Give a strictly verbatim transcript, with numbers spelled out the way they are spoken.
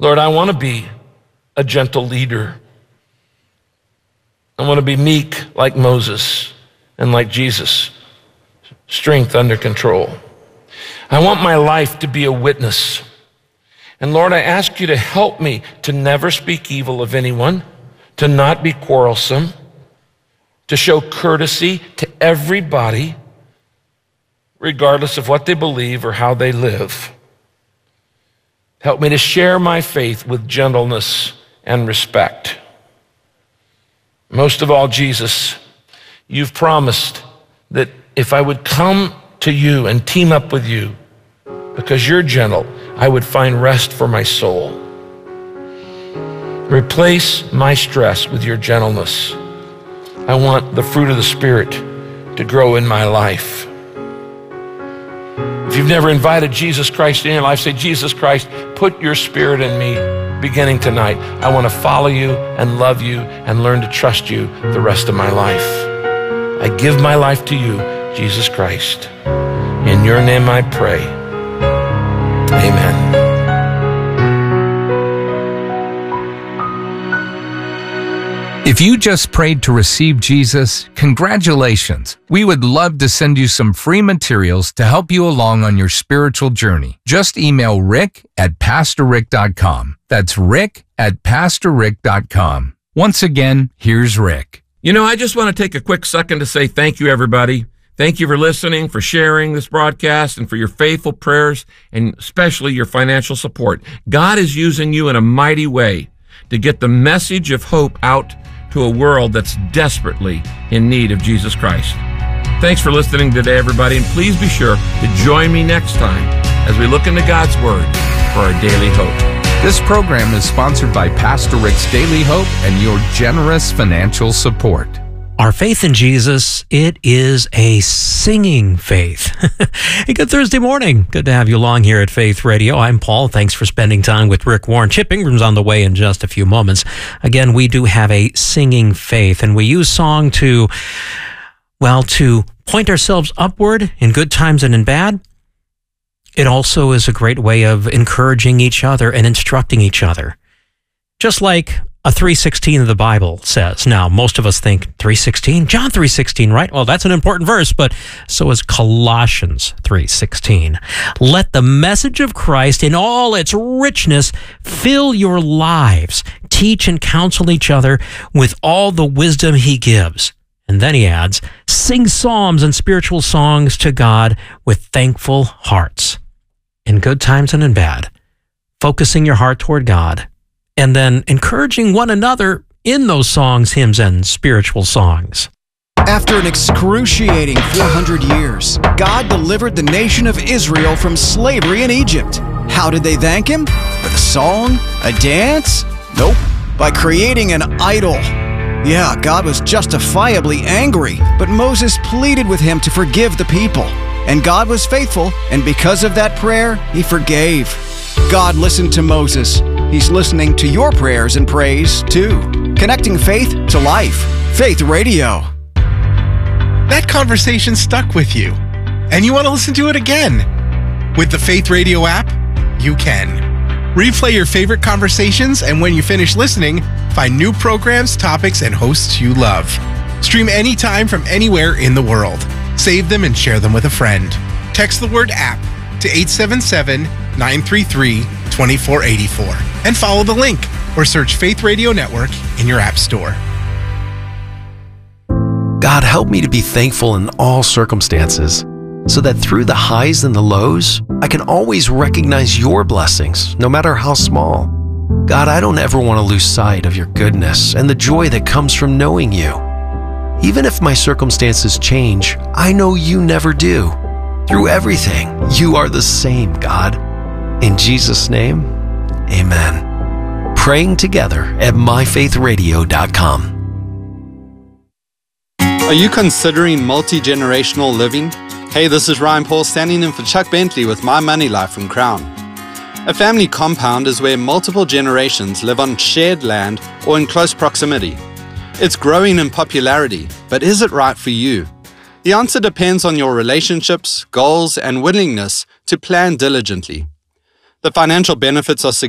Lord, I want to be a gentle leader. I want to be meek like Moses and like Jesus, strength under control. I want my life to be a witness. And Lord, I ask you to help me to never speak evil of anyone, to not be quarrelsome, to show courtesy to everybody, regardless of what they believe or how they live. Help me to share my faith with gentleness and respect. Most of all, Jesus, you've promised that if I would come to you and team up with you, because you're gentle, I would find rest for my soul. Replace my stress with your gentleness. I want the fruit of the Spirit to grow in my life. If you've never invited Jesus Christ in your life, say, Jesus Christ, put your Spirit in me beginning tonight. I want to follow you and love you and learn to trust you the rest of my life. I give my life to you, Jesus Christ. In your name I pray. Amen. If you just prayed to receive Jesus, congratulations. We would love to send you some free materials to help you along on your spiritual journey. Just email rick at pastor rick dot com. That's rick at pastor rick dot com. Once again, here's Rick. You know, I just want to take a quick second to say thank you, everybody. Thank you for listening, for sharing this broadcast, and for your faithful prayers, and especially your financial support. God is using you in a mighty way to get the message of hope out to a world that's desperately in need of Jesus Christ. Thanks for listening today, everybody, and please be sure to join me next time as we look into God's Word for our daily hope. This program is sponsored by Pastor Rick's Daily Hope and your generous financial support. Our faith in Jesus, it is a singing faith. Hey, good Thursday morning. Good to have you along here at Faith Radio. I'm Paul. Thanks for spending time with Rick Warren. Chip Ingram's on the way in just a few moments. Again, we do have a singing faith, and we use song to, well, to point ourselves upward in good times and in bad. It also is a great way of encouraging each other and instructing each other. Just like a three sixteen of the Bible says. Now, most of us think three sixteen, John three sixteen, right? Well, that's an important verse, but so is Colossians three sixteen. Let the message of Christ in all its richness fill your lives. Teach and counsel each other with all the wisdom he gives. And then he adds, sing psalms and spiritual songs to God with thankful hearts. In good times and in bad, focusing your heart toward God, and then encouraging one another in those songs, hymns, and spiritual songs. After an excruciating four hundred years, God delivered the nation of Israel from slavery in Egypt. How did they thank him? With a song? A dance? Nope. By creating an idol. Yeah, God was justifiably angry, but Moses pleaded with him to forgive the people. And God was faithful, and because of that prayer, he forgave. God listened to Moses. He's listening to your prayers and praise, too. Connecting faith to life. Faith Radio. That conversation stuck with you, and you want to listen to it again. With the Faith Radio app, you can. Replay your favorite conversations, and when you finish listening, find new programs, topics, and hosts you love. Stream anytime from anywhere in the world. Save them and share them with a friend. Text the word app to eight seven seven, nine three three, two four eight four and follow the link or search Faith Radio Network in your app store. God, help me to be thankful in all circumstances, so that through the highs and the lows, I can always recognize your blessings, no matter how small. God, I don't ever want to lose sight of your goodness and the joy that comes from knowing you. Even if my circumstances change, I know you never do. Through everything, you are the same, God. In Jesus' name, amen. Praying together at my faith radio dot com. Are you considering multi-generational living? Hey, this is Ryan Paul standing in for Chuck Bentley with My Money Life from Crown. A family compound is where multiple generations live on shared land or in close proximity. It's growing in popularity, but is it right for you? The answer depends on your relationships, goals, and willingness to plan diligently. The financial benefits are significant.